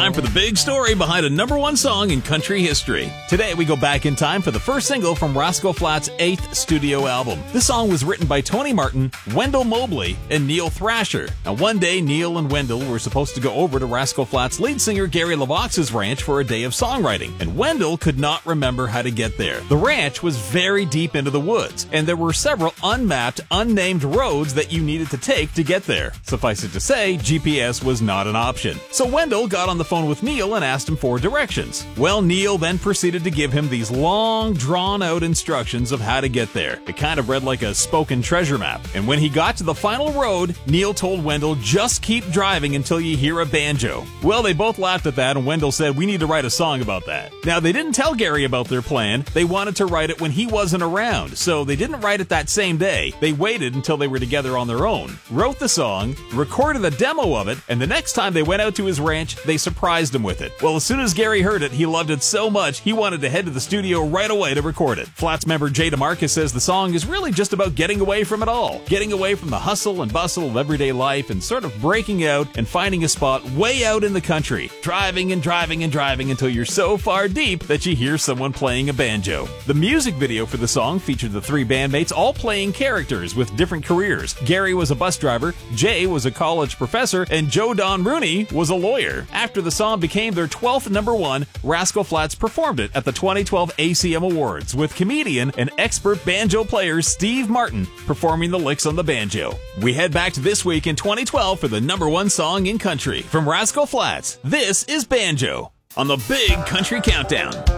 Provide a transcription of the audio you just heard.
time for the big story behind a #1 song in country history. Today, we go back in time for the first single from Rascal Flatts' 8th studio album. This song was written by Tony Martin, Wendell Mobley, and Neil Thrasher. Now, one day, Neil and Wendell were supposed to go over to Rascal Flatts' lead singer Gary LaVox's ranch for a day of songwriting, and Wendell could not remember how to get there. The ranch was very deep into the woods, and there were several unmapped, unnamed roads that you needed to take to get there. Suffice it to say, GPS was not an option. So Wendell got on the phone with Neil and asked him for directions. Well, Neil then proceeded to give him these long, drawn-out instructions of how to get there. It kind of read like a spoken treasure map. And when he got to the final road, Neil told Wendell, just keep driving until you hear a banjo. Well, they both laughed at that, and Wendell said, we need to write a song about that. Now, they didn't tell Gary about their plan. They wanted to write it when he wasn't around, so they didn't write it that same day. They waited until they were together on their own, wrote the song, recorded a demo of it, and the next time they went out to his ranch, they surprised him with it. Well, as soon as Gary heard it, he loved it so much, he wanted to head to the studio right away to record it. Flatts member Jay DeMarcus says the song is really just about getting away from it all, getting away from the hustle and bustle of everyday life and sort of breaking out and finding a spot way out in the country, driving and driving and driving until you're so far deep that you hear someone playing a banjo. The music video for the song featured the three bandmates all playing characters with different careers. Gary was a bus driver, Jay was a college professor, and Joe Don Rooney was a lawyer. After the song became their 12th #1, Rascal Flatts performed it at the 2012 ACM Awards with comedian and expert banjo player Steve Martin performing the licks on the banjo. We head back to this week in 2012 for the #1 song in country. From Rascal Flatts, this is Banjo on the Big Country Countdown.